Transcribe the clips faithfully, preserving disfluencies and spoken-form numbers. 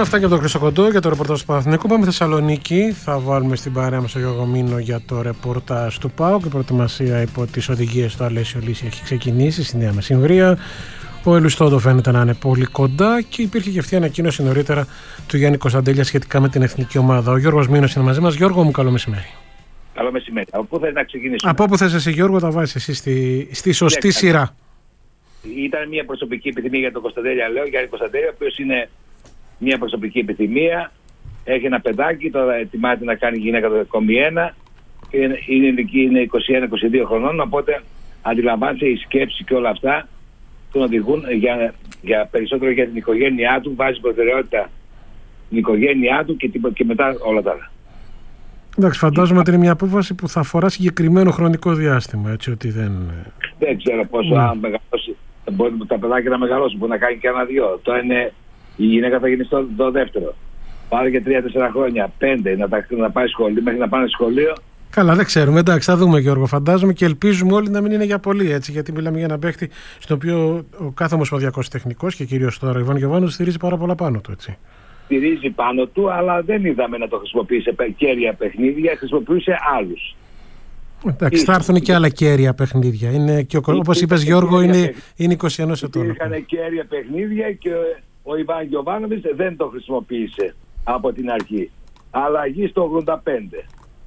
Λοιπόν, αυτά για τον Χρυσοκοντό, για το ρεπορτάζ του Παναθηναϊκού. Πάμε Θεσσαλονίκη. Θα βάλουμε στην παρέα μας τον Γιώργο Μήνο για το ρεπορτάζ του ΠΑΟΚ. Η προετοιμασία υπό τις οδηγίες του Αλέσιο Λύση έχει ξεκινήσει στη Νέα Μεσημβρία. Ο Ελουστόντο φαίνεται να είναι πολύ κοντά και υπήρχε και αυτή η ανακοίνωση νωρίτερα του Γιάννη Κωνσταντέλια σχετικά με την εθνική ομάδα. Ο Γιώργος Μήνος είναι μαζί μας. Γιώργο μου, καλό μεσημέρι. Καλό μεσημέρι. Από πού θες να ξεκινήσουμε? Από πού θες εσύ, Γιώργο, τα βάζεις εσύ στη, στη σωστή yeah, σειρά. Ήταν μια προσωπική επιθυμία για τον Κωνσταντέλια, λέω, Γιάννη Κωνσταντέλια, ο οποίος είναι μια προσωπική επιθυμία. Έχει ένα παιδάκι, τώρα ετοιμάζεται να κάνει γυναίκα το ακόμη ένα. Είναι, είναι είκοσι ένα είκοσι δύο χρονών, οπότε αντιλαμβάνεται η σκέψη και όλα αυτά τον οδηγούν για, για περισσότερο για την οικογένειά του, βάζει προτεραιότητα την οικογένειά του και, και μετά όλα τα άλλα. Εντάξει, φαντάζομαι ότι είναι μια απόφαση που θα αφορά συγκεκριμένο χρονικό διάστημα, έτσι ότι δεν... Δεν ξέρω πόσο, αν μεγαλώσει, μπορεί τα παιδάκια να μεγαλώσουν, μπορεί να κάνει και ένα-δυο. Τώρα είναι, η γυναίκα θα γίνει στο το δεύτερο. Πάρε και τρία-τέσσερα χρόνια, πέντε, να, τα, να πάει σχολείο, μέχρι να πάνε σχολείο. Καλά, δεν ξέρουμε. Εντάξει, θα δούμε, Γιώργο, φαντάζομαι, και ελπίζουμε όλοι να μην είναι για πολύ, έτσι, γιατί μιλάμε για ένα παίχτη στον οποίο ο κάθε ομοσπονδιακός τεχνικός και κυρίως τώρα ο Ιβάν Γιοβάνοβιτς στηρίζει πάρα πολλά πάνω του, έτσι. Στηρίζει πάνω του, αλλά δεν είδαμε να το χρησιμοποιήσει κέρια παιχνίδια, χρησιμοποιούσε άλλους. Εντάξει, θα έρθουν και άλλα κέρια παιχνίδια. Είναι και ο, όπως είπες, Γιώργο, είναι, είναι είκοσι ένα ετών. Υπήρχαν κέρια παιχνίδια και ο Ιβάν Γιοβάνοβιτς δεν το χρησιμοποίησε από την αρχή. Αλλαγή στο ογδόντα πέντε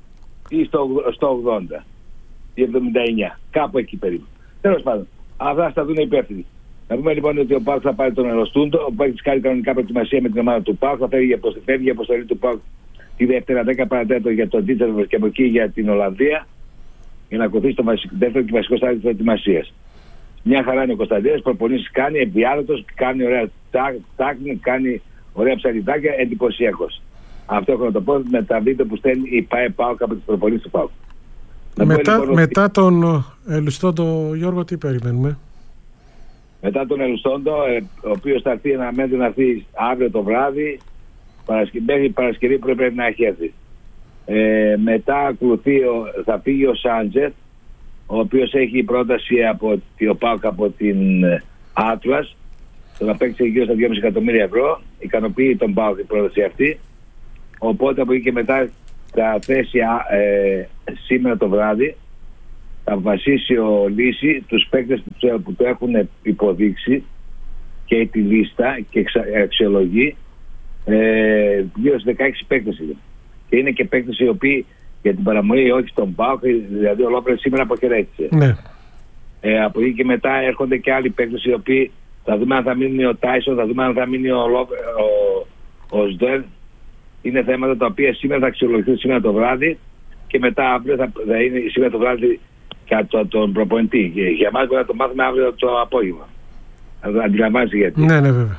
ή στο, στο ογδόντα ή εβδομήντα εννιά, κάπου εκεί περίπου. Τέλος πάντων, αυτά θα δουν οι υπεύθυνοι. Να πούμε λοιπόν ότι ο ΠΑΟΚ θα πάρει τον Ελουστόντο, ο ΠΑΟΚ κάνει κανονικά προετοιμασία με την ομάδα του ΠΑΟΚ, θα φεύγει η αποστολή του ΠΑΟΚ τη Δευτέρα δέκα παρά τέταρτο για τον Τίτσερβερ και από εκεί για την Ολλανδία, για να ακολουθήσει το βασικό, δεύτερο και βασικό στάδιο της προετοιμασίας. Μια χαρά είναι ο Κωνσταντέλιας, προπονήσεις κάνει, ευδιάδοτος, κάνει ωραία τάκνη, κάνει ωραία ψαλιδάκια, εντυπωσιακός. Αυτό έχω να το πω με τα βίντεο που στέλνει η ΠΑΕ ΠΑΟΚ από τις προπονήσεις του ΠΑΟΚ. Μετά, λοιπόν, μετά τον Ελουστόντο, Γιώργο, τι περιμένουμε? Μετά τον Ελουστόντο, ο οποίος θα έρθει να μένει να έρθει αύριο το βράδυ, μέχρι Παρασκευή πρέπει να έχει έρθει. Ε, μετά ακολουθεί, θα φύγει ο Σάντζετ, ο οποίος έχει πρόταση από ο ΠΑΟΚ από την Άτλας, το να παίξει γύρω στα δυόμισι εκατομμύρια ευρώ, ικανοποιεί τον ΠΑΟΚ η πρόταση αυτή. Οπότε από εκεί και μετά θα θέσει ε, σήμερα το βράδυ, θα αποφασίσει ο Λύση τους παίκτες που το έχουν υποδείξει και τη λίστα και αξιολογεί, ε, γύρω στους δεκαέξι παίκτες είναι. Και είναι και παίκτες οι οποίοι για την παραμονή όχι στον ΠΑΟΚ, δηλαδή ο Λόπρες σήμερα αποχαιρέτησε. Ναι. Ε, από εκεί και μετά έρχονται και άλλοι παίκτες οι οποίοι θα δούμε αν θα μείνει ο Τάισον, θα δούμε αν θα μείνει ο, Λόπ, ο, ο Σδέρ. Είναι θέματα τα οποία σήμερα θα αξιολογηθούν σήμερα το βράδυ και μετά αύριο θα, θα είναι σήμερα το βράδυ για το, τον προπονητή. Και για εμάς μπορεί να το μάθουμε αύριο το απόγευμα. Αντιλαμβάνεσαι γιατί. Ναι, ναι, βέβαια.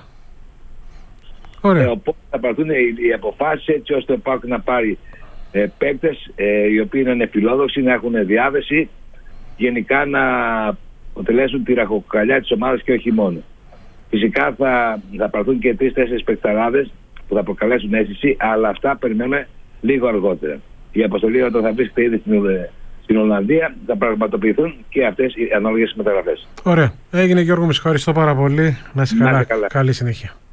Ωραία. Ε, οπότε θα πάρθουν οι, οι αποφάσεις έτσι ώστε ο ΠΑΟΚ να πάρει ε, παίκτες ε, οι οποίοι είναι φιλόδοξοι, να έχουν διάθεση, γενικά να αποτελέσουν τη ραχοκοκαλιά της ομάδας και όχι μόνο. Φυσικά θα, θα πάρθουν και τρεις-τέσσερις παικταράδες που θα προκαλέσουν αίσθηση, αλλά αυτά περιμένουμε λίγο αργότερα. Η αποστολή όταν θα βρίσκεται ήδη στην, στην Ολλανδία θα πραγματοποιηθούν και αυτές οι ανάλογες μεταγραφές. Ωραία. Έγινε, Γιώργο, με ευχαριστώ πάρα πολύ. Να είσαι καλά. καλά. Καλή συνέχεια.